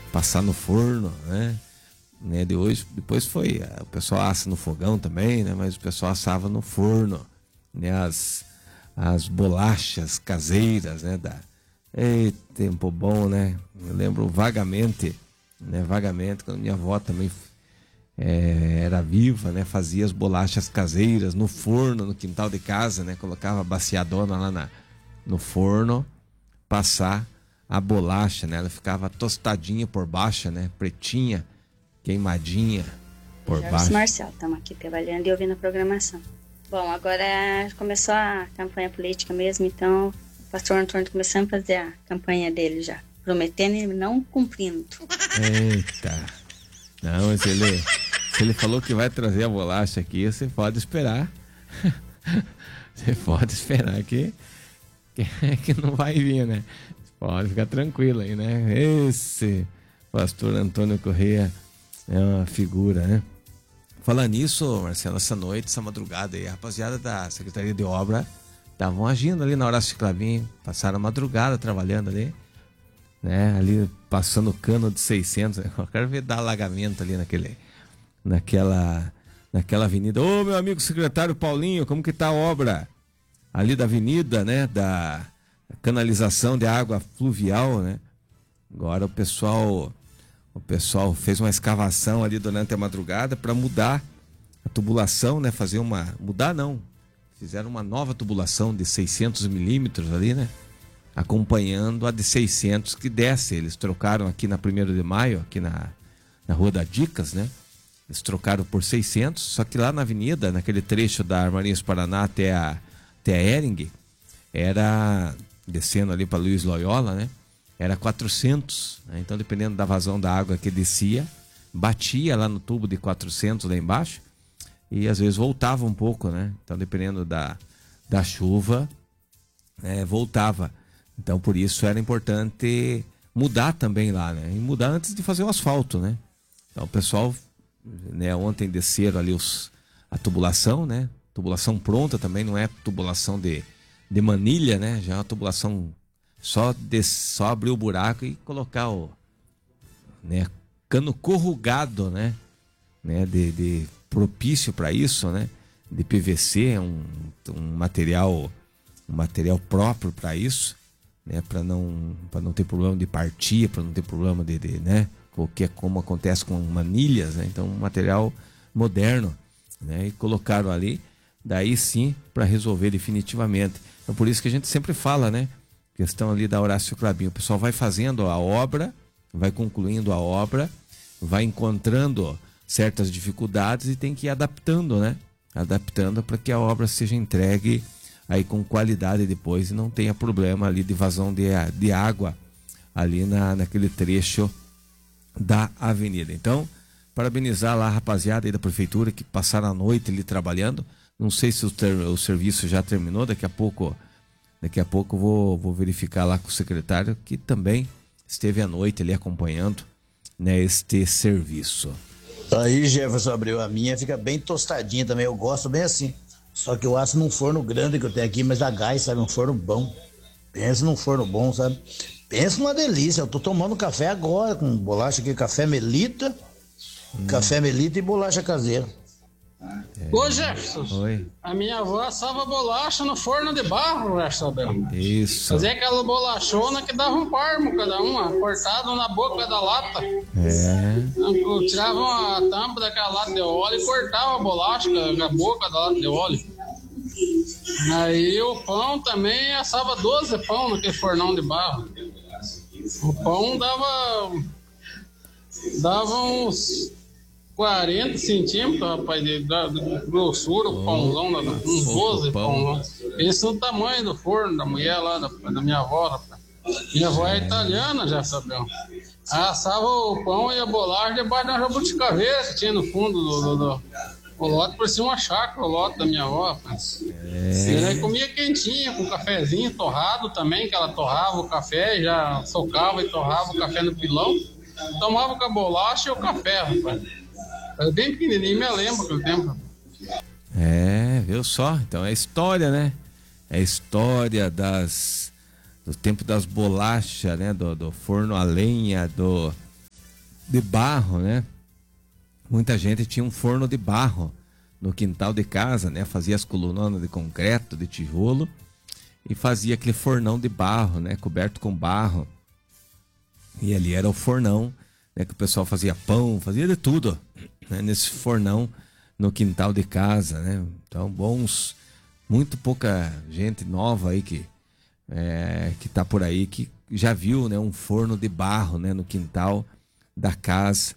passar no forno, né? Depois foi, o pessoal assa no fogão também, né? Mas o pessoal assava no forno, né? As bolachas caseiras, né? Ei, tempo bom, né? Eu lembro vagamente, né? Vagamente, quando minha avó também era viva, né? Fazia as bolachas caseiras no forno, no quintal de casa, né? Colocava a baciadona lá no forno, passar a bolacha, né? Ela ficava tostadinha por baixo, né? Pretinha, queimadinha por baixo. Marcelo, estamos aqui trabalhando e ouvindo a programação. Bom, agora começou a campanha política mesmo, então o pastor Antônio tá começando a fazer a campanha dele já, prometendo e não cumprindo. Eita! Não, mas se ele falou que vai trazer a bolacha aqui, você pode esperar. Você pode esperar que não vai vir, né? Pode ficar tranquilo aí, né? Esse pastor Antônio Corrêa é uma figura, né? Falando nisso, Marcelo, essa madrugada aí, a rapaziada da Secretaria de Obra estavam agindo ali na Horácio Clavin, passaram a madrugada trabalhando ali, né? Ali passando cano de 600, eu quero ver dar alagamento ali naquela avenida. Ô, meu amigo secretário Paulinho, como que tá a obra ali da avenida, né? Da canalização de água fluvial, né? Agora o pessoal fez uma escavação ali durante a madrugada para mudar a tubulação, né? Fizeram uma nova tubulação de 600 milímetros ali, né? Acompanhando a de 600 que desce. Eles trocaram aqui na 1º de Maio, aqui na Rua da Dicas, né? Eles trocaram por 600, só que lá na avenida, naquele trecho da Armarinhos Paraná até a Hering, era descendo ali para Luiz Loyola, né? Era 400, né? Então dependendo da vazão da água que descia, batia lá no tubo de 400 lá embaixo e às vezes voltava um pouco, né? Então dependendo da chuva, voltava. Então por isso era importante mudar também lá, né? E mudar antes de fazer o asfalto, né? Então o pessoal, né, ontem desceram ali a tubulação, né? Tubulação pronta também, não é tubulação de manilha, né? Já é uma tubulação só abrir o buraco e colocar né, cano corrugado, né? De propício para isso, né? De PVC, um material próprio para isso, né? Para não ter problema de partir, para não ter problema né? Como acontece com manilhas, né? Então um material moderno, né? E colocaram ali, daí sim para resolver definitivamente. Então por isso que a gente sempre fala, né? Questão ali da Horácio Clabin, o pessoal vai fazendo a obra, vai concluindo a obra, vai encontrando certas dificuldades e tem que ir adaptando, né? Adaptando para que a obra seja entregue aí com qualidade depois e não tenha problema ali de vazão de água ali naquele trecho da avenida. Então, parabenizar lá a rapaziada aí da prefeitura que passaram a noite ali trabalhando. Não sei se o serviço já terminou, daqui a pouco vou verificar lá com o secretário que também esteve à noite ali acompanhando, né, este serviço. Aí Jefferson abriu a minha, fica bem tostadinha também, eu gosto bem assim. Só que eu asso num forno grande que eu tenho aqui, mas a gás, sabe, um forno bom. Pensa num forno bom, sabe? Pensa numa delícia, eu tô tomando café agora com bolacha aqui, café Melita e bolacha caseira. Ô Jefferson, Oi. A minha avó assava bolacha no forno de barro, Jefferson. Isso. Fazia aquela bolachona que dava um parmo cada uma, cortado na boca da lata. Eu tirava a tampa daquela lata de óleo e cortava a bolacha na boca da lata de óleo. Aí o pão também assava 12 pão naquele fornão de barro. O pão dava uns 40 centímetros, rapaz, de grossura, o pãozão, uns 12 pão. Esse é o tamanho do forno da mulher lá, da minha avó, rapaz. Minha avó é italiana, já sabemos. Assava o pão e a bolacha debaixo de uma jabuticaveira que tinha no fundo o lote, parecia uma chácara, o lote da minha avó, rapaz. E aí comia quentinha, com cafezinho torrado também, que ela torrava o café, já socava e torrava o café no pilão. Tomava com a bolacha e o café, rapaz. Era bem pequenininho, me lembro aquele tempo. Viu só? Então é história, né? É história do tempo das bolachas, né? Do forno a lenha, de barro, né? Muita gente tinha um forno de barro no quintal de casa, né? Fazia as colunas de concreto, de tijolo e fazia aquele fornão de barro, né? Coberto com barro. E ali era o fornão, né? Que o pessoal fazia pão, fazia de tudo, né? Nesse fornão no quintal de casa, né? Então, muito pouca gente nova aí que tá por aí, que já viu, né? Um forno de barro, né? No quintal da casa.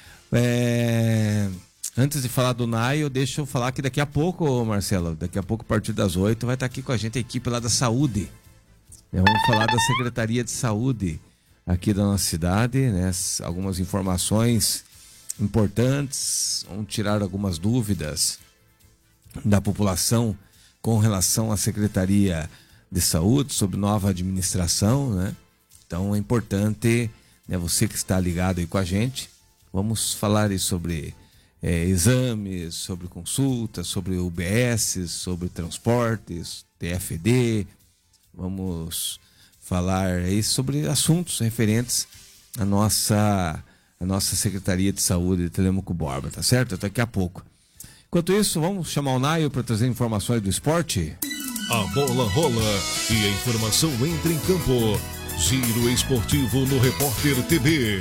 Antes de falar do Naio, deixa eu falar que daqui a pouco, Marcelo, daqui a pouco, a partir das 8, vai estar aqui com a gente a equipe lá da saúde. Vamos falar da Secretaria de Saúde aqui da nossa cidade, né? Algumas informações importantes, vamos tirar algumas dúvidas da população com relação à Secretaria de Saúde, sobre nova administração, né? Então é importante, né, você que está ligado aí com a gente, vamos falar aí sobre exames, sobre consultas, sobre UBS, sobre transportes, TFD, vamos falar aí sobre assuntos referentes à nossa Secretaria de Saúde de Telêmaco Borba, tá certo? Daqui a pouco. Enquanto isso, vamos chamar o Naio para trazer informações do esporte? A bola rola e a informação entra em campo. Giro esportivo no Repórter TV.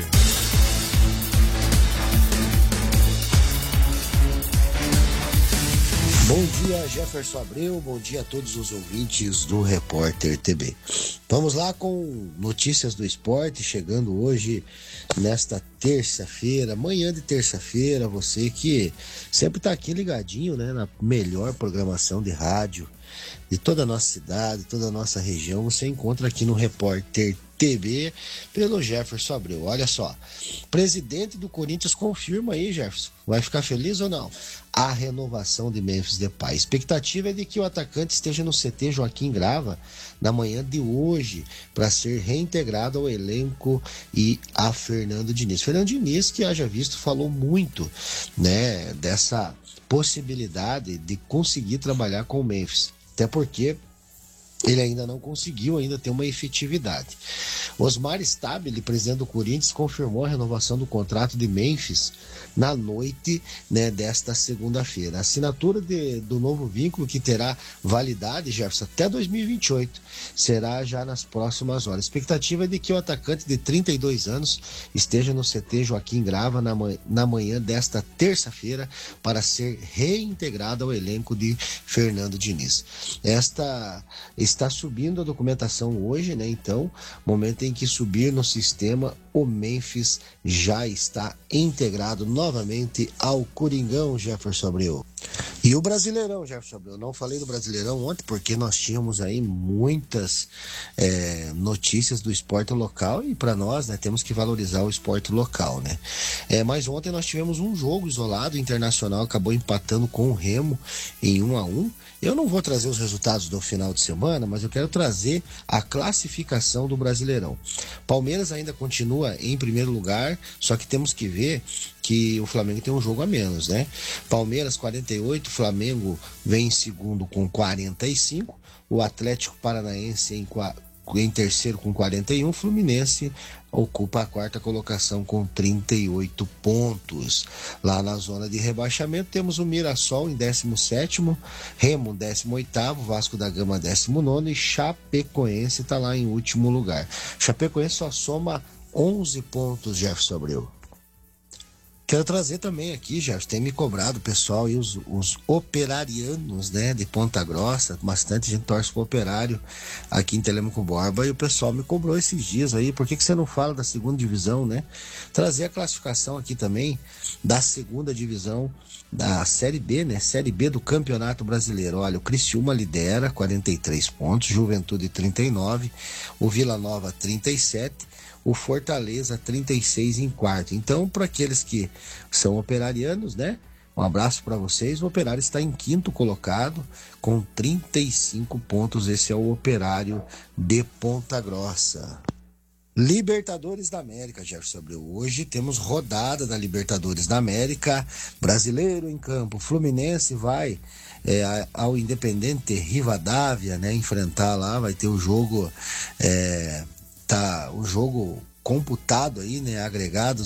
Bom dia, Jefferson Abreu, bom dia a todos os ouvintes do Repórter TV. Vamos lá com notícias do esporte, chegando hoje nesta terça-feira, manhã de terça-feira, você que sempre está aqui ligadinho, né, na melhor programação de rádio de toda a nossa cidade, toda a nossa região, você encontra aqui no Repórter TV pelo Jefferson Abreu. Olha só, presidente do Corinthians confirma aí, Jefferson, vai ficar feliz ou não? A renovação de Memphis Depay. A expectativa é de que o atacante esteja no CT Joaquim Grava na manhã de hoje para ser reintegrado ao elenco e a Fernando Diniz. Fernando Diniz, que haja visto, falou muito, né, dessa possibilidade de conseguir trabalhar com o Memphis, até porque ele ainda não conseguiu ter uma efetividade. Osmar Stabile, presidente do Corinthians, confirmou a renovação do contrato de Memphis na noite, né, desta segunda-feira. A assinatura do novo vínculo, que terá validade, Jefferson, até 2028, será já nas próximas horas. A expectativa é de que o atacante de 32 anos esteja no CT Joaquim Grava na manhã desta terça-feira para ser reintegrado ao elenco de Fernando Diniz. Está subindo a documentação hoje, né? Então, momento em que subir no sistema, o Memphis já está integrado novamente ao Coringão, Jefferson Abreu. E o Brasileirão, Jefferson Abreu, não falei do Brasileirão ontem porque nós tínhamos aí muitas notícias do esporte local e para nós, né, temos que valorizar o esporte local, né? Mas ontem nós tivemos um jogo isolado, o Internacional acabou empatando com o Remo em 1-1. Eu não vou trazer os resultados do final de semana, mas eu quero trazer a classificação do Brasileirão. Palmeiras ainda continua em primeiro lugar, só que temos que ver que o Flamengo tem um jogo a menos, né? Palmeiras 48, Flamengo vem em segundo com 45, o Atlético Paranaense em terceiro com 41, Fluminense ocupa a quarta colocação com 38 pontos. Lá na zona de rebaixamento temos o Mirassol em 17º, Remo 18º, Vasco da Gama 19º e Chapecoense está lá em último lugar. Chapecoense só soma 11 pontos, Jefferson Abreu. Quero trazer também aqui, Jefferson, tem me cobrado o pessoal e os operarianos, né, de Ponta Grossa, bastante gente torce pro Operário aqui em Telêmaco Borba, e o pessoal me cobrou esses dias aí, por que você não fala da segunda divisão, né? Trazer a classificação aqui também da segunda divisão da Série B, né? Série B do Campeonato Brasileiro. Olha, o Criciúma lidera 43 pontos, Juventude 39, o Vila Nova 37, o Fortaleza 36 em quarto. Então, para aqueles que são operarianos, né? Um abraço para vocês. O Operário está em quinto colocado com 35 pontos. Esse é o Operário de Ponta Grossa. Libertadores da América, Jefferson Abreu. Hoje temos rodada da Libertadores da América. Brasileiro em campo. Fluminense vai ao Independente Rivadavia, né? Enfrentar lá, vai ter o jogo... o jogo computado aí, né, agregados